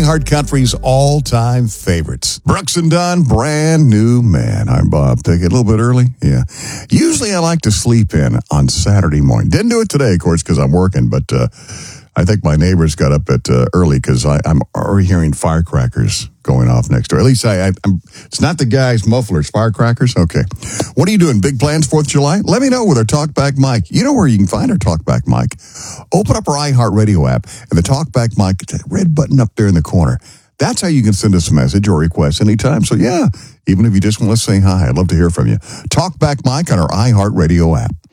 iHeart Country's all-time favorites. Brooks and Dunn, Brand New Man. I'm Bob. Take it a little bit early? Yeah. Usually I like to sleep in on Saturday morning. Didn't do it today, of course, because I'm working, but I think my neighbors got up at early because I'm already hearing firecrackers going off next door. At least I'm. It's not the guy's mufflers, firecrackers? Okay. What are you doing? Big plans 4th of July? Let me know with our Talkback mic. You know where you can find our Talkback mic. Open up our iHeartRadio app and the Talkback mic, that red button up there in the corner. That's how you can send us a message or request anytime. So yeah, even if you just want to say hi, I'd love to hear from you. Talkback mic on our iHeartRadio app.